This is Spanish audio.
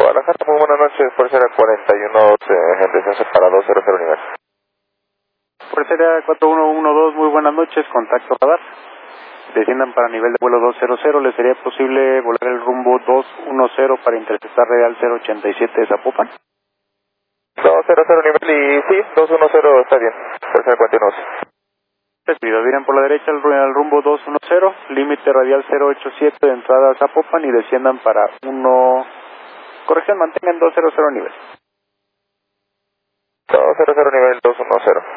Guadalajara, muy buenas noches, Fuerza Aérea 4112, en descenso para 200 nivel. Fuerza Aérea 4112, muy buenas noches, contacto radar. Desciendan para nivel de vuelo 200, ¿les sería posible volar el rumbo 210 para interceptar Real 087 de Zapopan? 200 nivel y sí, 210 está bien, Fuerza Aérea 4112. Recibido, vienen por la derecha al rumbo 210, límite radial 087 de entrada a Zapopan y desciendan para corrección, mantengan 200 nivel. 200 nivel 210.